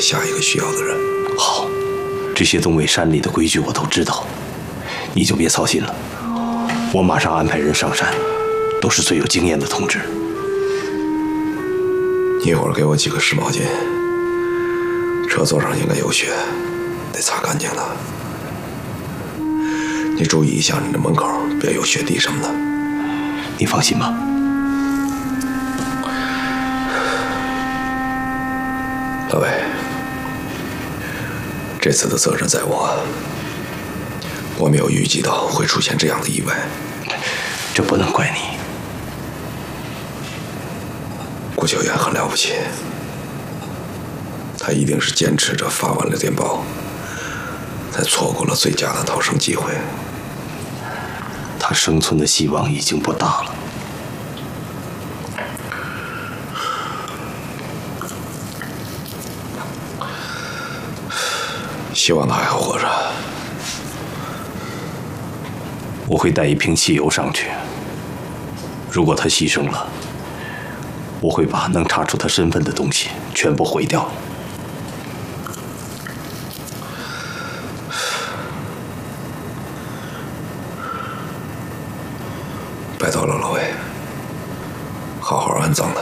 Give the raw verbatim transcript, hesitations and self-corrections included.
下一个需要的人。 好，这些东北山里的规矩我都知道，你就别操心了。我马上安排人上山，都是最有经验的同志。 你一会儿给我几个湿毛巾，车座上应该有血，得擦干净了。你注意一下你的门口，别有血滴什么的。 你放心吧。 老魏，这次的责任在我，我没有预计到会出现这样的意外。 这不能怪你。 顾秋元很了不起，他一定是坚持着发完了电报，才错过了最佳的逃生机会。 他生存的希望已经不大了。 希望他还活着。 我会带一瓶汽油上去。如果他牺牲了，我会把能查出他身份的东西全部毁掉。 拜托了，老魏，好好安葬他。